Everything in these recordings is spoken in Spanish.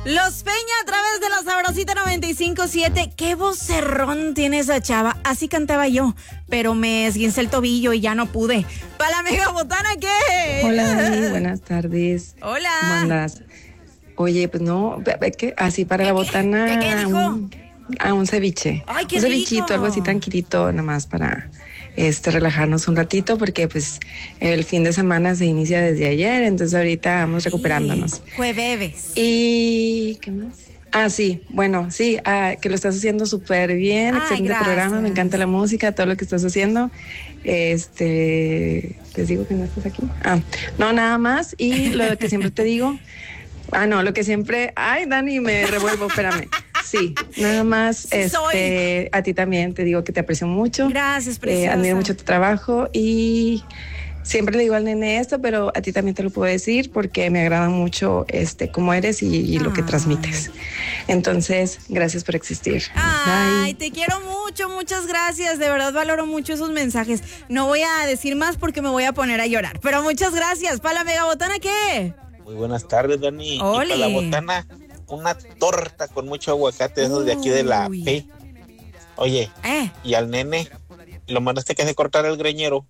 Los Peña a través de la Sabrosita 95.7. Qué vocerrón tiene esa chava. Así cantaba yo, pero me esguincé el tobillo y ya no pude. ¿Para la mega botana qué? Hola, Dani, buenas tardes. Hola. ¿Cómo andas? Oye, pues no, ¿qué? Así para la botana. ¿De qué dijo? Un ceviche. Ay, qué un cevichito, rico. algo así tranquilito, nada más para relajarnos un ratito, porque pues el fin de semana se inicia desde ayer, entonces ahorita vamos recuperándonos. Jueves. ¿Y qué más? Sí, bueno, sí, que lo estás haciendo súper bien, excelente gracias. programa, me encanta la música, todo lo que estás haciendo. Les digo que no estás aquí. No, nada más, y lo que siempre te digo, lo que siempre, Dani, me revuelvo, espérame. Sí, nada más, a ti también te digo que te aprecio mucho. Gracias, preciosa. Admiro mucho tu trabajo y siempre le digo al nene esto, pero a ti también te lo puedo decir porque me agrada mucho cómo eres y lo que transmites. Entonces, gracias por existir. Bye. Te quiero mucho, muchas gracias. De verdad valoro mucho esos mensajes. No voy a decir más porque me voy a poner a llorar, pero muchas gracias. ¿Para la mega botana qué? Muy buenas tardes, Dani. Oli. Y para la botana, una torta con mucho aguacate, esos de aquí de la P. Oye, y al nene, lo mandaste que se cortara el greñero.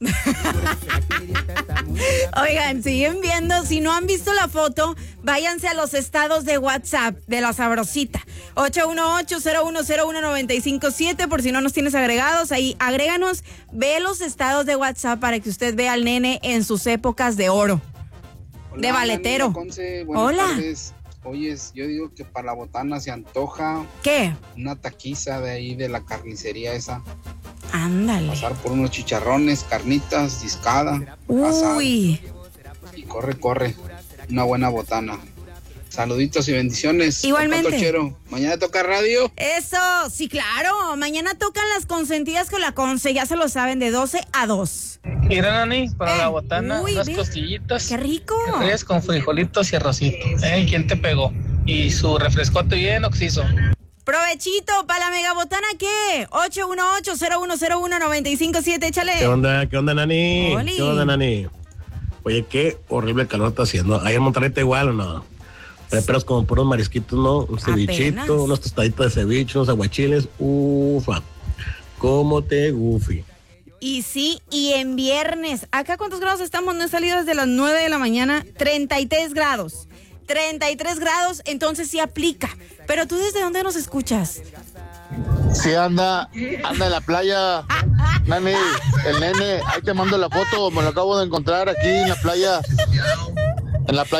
Oigan, siguen viendo. Si no han visto la foto, váyanse a los estados de WhatsApp de la Sabrosita. 818-0101-957. Por si no nos tienes agregados, ahí agréganos. Ve los estados de WhatsApp para que usted vea al nene en sus épocas de oro. Hola, de valetero. Conce, buenas Hola. tardes. Oyes, yo digo que para la botana se antoja. ¿Qué? Una taquiza de ahí de la carnicería esa. Ándale. Pasar por unos chicharrones, carnitas, discada. Uy. Asar, y corre. Una buena botana. Saluditos y bendiciones. Igualmente. Papá Tochero, mañana toca radio. Eso, sí, claro. Mañana tocan las consentidas con la Conce, ya se lo saben, de 12 a 2. Mira, Nani, para la botana, unas ve. costillitas. ¡Qué rico! Reyes con frijolitos y arrocito. ¿Quién te pegó? Y su refrescote bien oxiso. Provechito, para la mega botana, ¿qué? 818-0101-957, échale. ¿Qué onda, Nani? Oli. ¿Qué onda, Nani? Oye, qué horrible calor está haciendo. ¿Ahí en Monterrey está igual o no? Preparas como puros marisquitos, ¿no? Un cevichito, Apenas. unos tostaditos de ceviche, unos aguachiles. Ufa, ¿cómo te gufi? Y sí, y en viernes. ¿Acá cuántos grados estamos? No he salido desde las 9 de la mañana. 33 grados. 33 grados, entonces sí aplica. Pero tú, ¿desde dónde nos escuchas? Sí, anda en la playa, Nani, el nene, ahí te mando la foto, me lo acabo de encontrar aquí en la playa.